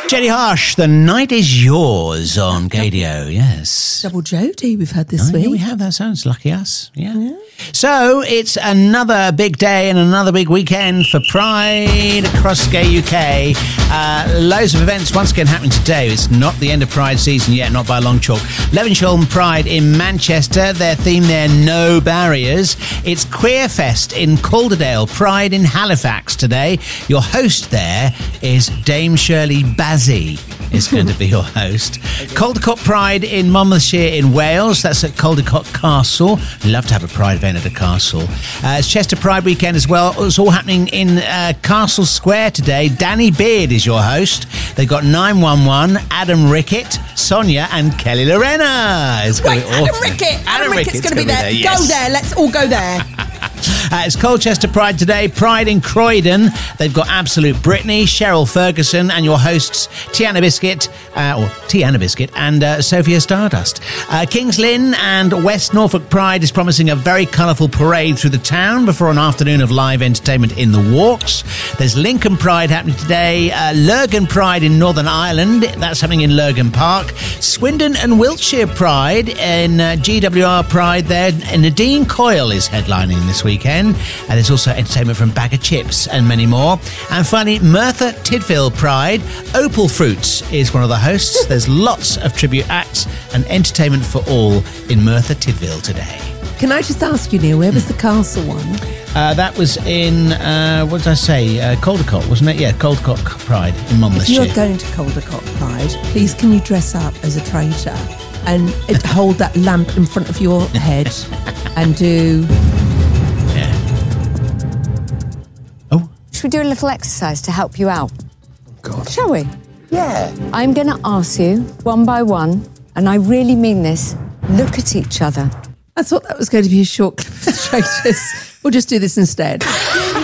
Jenny Harsh, The Night Is Yours on Gadio, yes. Double Jodie we've had this week. Yeah, we have. That sounds lucky us. Yeah. So it's another big day and another big weekend for Pride across Gay UK. Loads of events once again happening today. It's not the end of Pride season yet, not by a long chalk. Levenshulme Pride in Manchester. Their theme there, No Barriers. It's Queerfest in Calderdale. Pride in Halifax today. Your host there is Dame Shirley Bazzi is going to be your host. Caldecott Pride in Monmouthshire in Wales. That's at Caldecott Castle. Love to have a Pride event at a castle. It's Chester Pride weekend as well. It's all happening in Castle Square today. Danny Beard is your host. They've got 911, Adam Rickett, Sonia and Kelly Lorena. It's Wait, Adam Rickett's going to be there. Yes. Go there. Let's all go there. It's Colchester Pride today. Pride in Croydon. They've got Absolute Britney, Cheryl Ferguson, and your hosts Tiana Biscuit, and Sophia Stardust. Kings Lynn and West Norfolk Pride is promising a very colourful parade through the town before an afternoon of live entertainment in the walks. There's Lincoln Pride happening today. Lurgan Pride in Northern Ireland. That's happening in Lurgan Park. Swindon and Wiltshire Pride in GWR Pride there. And Nadine Coyle is headlining this weekend. And there's also entertainment from Bag of Chips and many more. And finally, Merthyr Tydfil Pride. Opal Fruits is one of the hosts. There's lots of tribute acts and entertainment for all in Merthyr Tydfil today. Can I just ask you, Neil, where was the castle one? That was in, what did I say? Caldecott, wasn't it? Yeah, Caldecott Pride in Monmouthshire. If you're going to Caldecott Pride, please can you dress up as a traitor and hold that lamp in front of your head and do... Should we do a little exercise to help you out? God. Shall we? Yeah. I'm going to ask you, one by one, and I really mean this, look at each other. I thought that was going to be a short clip of traitors. We'll just do this instead.